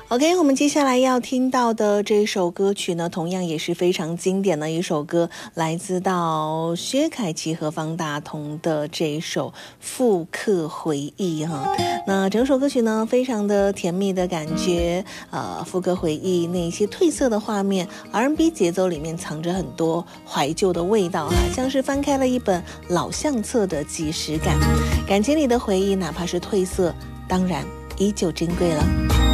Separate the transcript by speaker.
Speaker 1: OK， 我们接下来要听到的这首歌曲呢，同样也是非常经典的一首歌，来自到薛凯琪和方大同的这一首《复刻回忆》哈。那整首歌曲呢，非常的甜蜜的感觉，复刻回忆那些褪色的画面 ，R&B 节奏里面藏着很多怀旧的味道哈，像是翻开了一本老相册的即时感，感情里的回忆哪怕是褪色，当然依旧珍贵了。